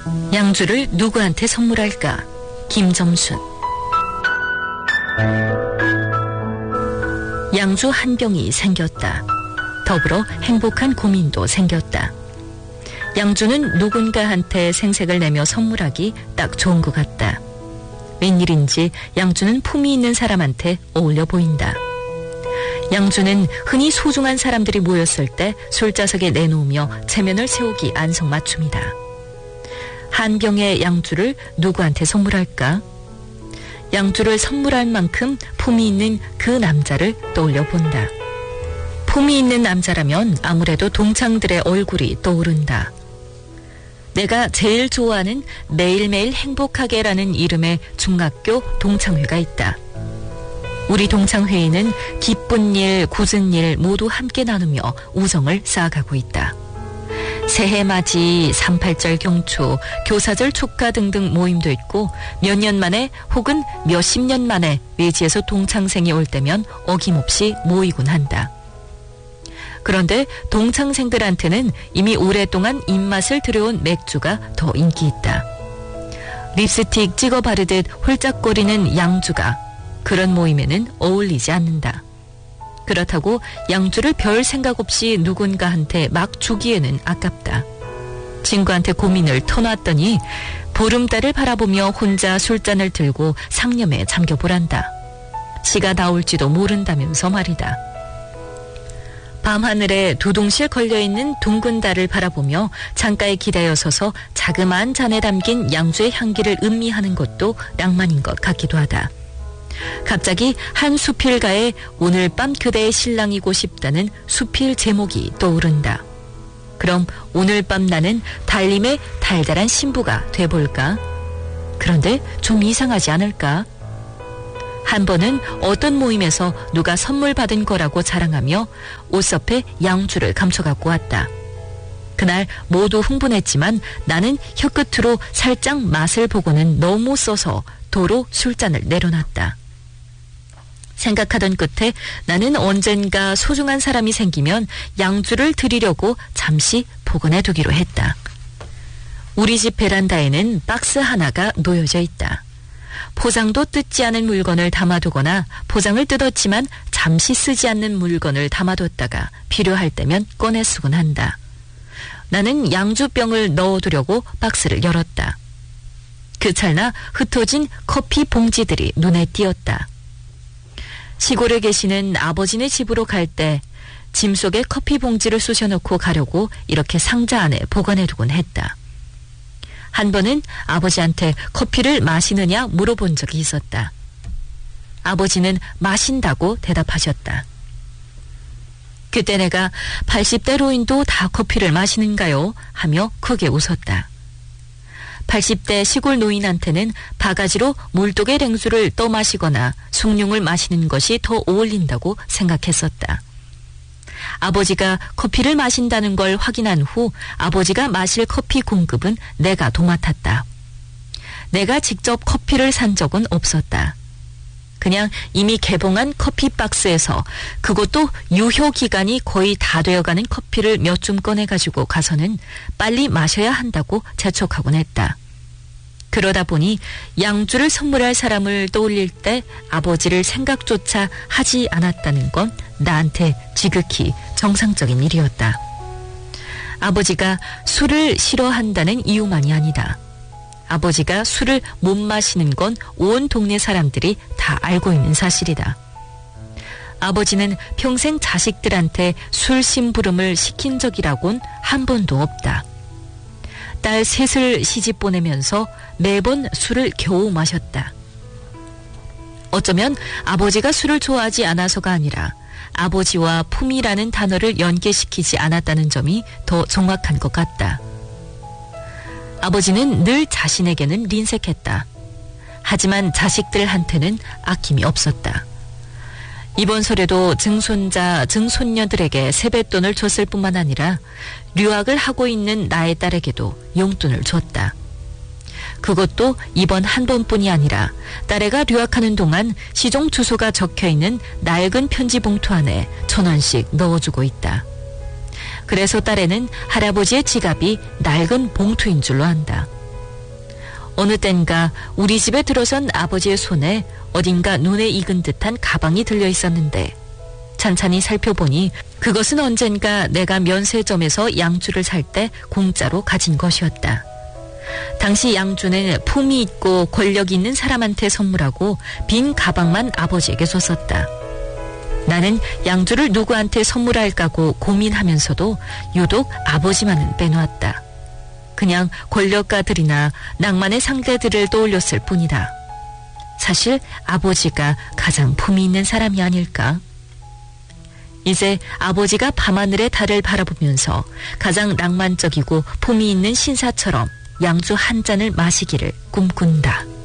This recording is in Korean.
양주를 누구한테 선물할까? 김점순. 양주 한 병이 생겼다. 더불어 행복한 고민도 생겼다. 양주는 누군가한테 생색을 내며 선물하기 딱 좋은 것 같다. 웬일인지 양주는 품이 있는 사람한테 어울려 보인다. 양주는 흔히 소중한 사람들이 모였을 때 술자석에 내놓으며 체면을 세우기 안성맞춤이다. 한 병의 양주를 누구한테 선물할까? 양주를 선물할 만큼 품이 있는 그 남자를 떠올려 본다. 품이 있는 남자라면 아무래도 동창들의 얼굴이 떠오른다. 내가 제일 좋아하는 매일매일 행복하게라는 이름의 중학교 동창회가 있다. 우리 동창회에는 기쁜 일, 굳은 일 모두 함께 나누며 우정을 쌓아가고 있다. 새해맞이, 38절 경초, 교사절 축하 등등 모임도 있고 몇 년 만에 혹은 몇십 년 만에 외지에서 동창생이 올 때면 어김없이 모이곤 한다. 그런데 동창생들한테는 이미 오랫동안 입맛을 들여온 맥주가 더 인기 있다. 립스틱 찍어 바르듯 홀짝거리는 양주가 그런 모임에는 어울리지 않는다. 그렇다고 양주를 별 생각 없이 누군가한테 막 주기에는 아깝다. 친구한테 고민을 터놨더니 보름달을 바라보며 혼자 술잔을 들고 상념에 잠겨보란다. 시가 나올지도 모른다면서 말이다. 밤하늘에 두둥실 걸려있는 둥근 달을 바라보며 창가에 기대어 서서 자그마한 잔에 담긴 양주의 향기를 음미하는 것도 낭만인 것 같기도 하다. 갑자기 한 수필가에 오늘 밤 그대의 신랑이고 싶다는 수필 제목이 떠오른다. 그럼 오늘 밤 나는 달님의 달달한 신부가 돼볼까? 그런데 좀 이상하지 않을까? 한 번은 어떤 모임에서 누가 선물 받은 거라고 자랑하며 옷섭에 양주를 감춰갖고 왔다. 그날 모두 흥분했지만 나는 혀끝으로 살짝 맛을 보고는 너무 써서 도로 술잔을 내려놨다. 생각하던 끝에 나는 언젠가 소중한 사람이 생기면 양주를 드리려고 잠시 보관해 두기로 했다. 우리 집 베란다에는 박스 하나가 놓여져 있다. 포장도 뜯지 않은 물건을 담아두거나 포장을 뜯었지만 잠시 쓰지 않는 물건을 담아뒀다가 필요할 때면 꺼내 쓰곤 한다. 나는 양주병을 넣어두려고 박스를 열었다. 그 찰나 흩어진 커피 봉지들이 눈에 띄었다. 시골에 계시는 아버지네 집으로 갈 때 짐 속에 커피 봉지를 쑤셔넣고 가려고 이렇게 상자 안에 보관해두곤 했다. 한 번은 아버지한테 커피를 마시느냐 물어본 적이 있었다. 아버지는 마신다고 대답하셨다. 그때 내가 80대 노인도 다 커피를 마시는가요? 하며 크게 웃었다. 80대 시골 노인한테는 바가지로 물독의 냉수를 떠마시거나 숭늉을 마시는 것이 더 어울린다고 생각했었다. 아버지가 커피를 마신다는 걸 확인한 후 아버지가 마실 커피 공급은 내가 도맡았다. 내가 직접 커피를 산 적은 없었다. 그냥 이미 개봉한 커피 박스에서 그것도 유효 기간이 거의 다 되어가는 커피를 몇 줌 꺼내가지고 가서는 빨리 마셔야 한다고 재촉하곤 했다. 그러다 보니 양주를 선물할 사람을 떠올릴 때 아버지를 생각조차 하지 않았다는 건 나한테 지극히 정상적인 일이었다. 아버지가 술을 싫어한다는 이유만이 아니다. 아버지가 술을 못 마시는 건 온 동네 사람들이 다 알고 있는 사실이다. 아버지는 평생 자식들한테 술 심부름을 시킨 적이라곤 한 번도 없다. 딸 셋을 시집 보내면서 매번 술을 겨우 마셨다. 어쩌면 아버지가 술을 좋아하지 않아서가 아니라 아버지와 품이라는 단어를 연계시키지 않았다는 점이 더 정확한 것 같다. 아버지는 늘 자신에게는 린색했다. 하지만 자식들한테는 아낌이 없었다. 이번 설에도 증손자, 증손녀들에게 세뱃돈을 줬을 뿐만 아니라 유학을 하고 있는 나의 딸에게도 용돈을 줬다. 그것도 이번 한 번뿐이 아니라 딸애가 유학하는 동안 시종 주소가 적혀있는 낡은 편지 봉투 안에 1,000원씩 넣어주고 있다. 그래서 딸애는 할아버지의 지갑이 낡은 봉투인 줄로 안다. 어느 땐가 우리 집에 들어선 아버지의 손에 어딘가 눈에 익은 듯한 가방이 들려 있었는데 찬찬히 살펴보니 그것은 언젠가 내가 면세점에서 양주를 살 때 공짜로 가진 것이었다. 당시 양주는 품위 있고 권력 있는 사람한테 선물하고 빈 가방만 아버지에게 줬었다. 나는 양주를 누구한테 선물할까고 고민하면서도 유독 아버지만은 빼놓았다. 그냥 권력가들이나 낭만의 상대들을 떠올렸을 뿐이다. 사실 아버지가 가장 품위 있는 사람이 아닐까? 이제 아버지가 밤하늘의 달을 바라보면서 가장 낭만적이고 품위 있는 신사처럼 양주 한 잔을 마시기를 꿈꾼다.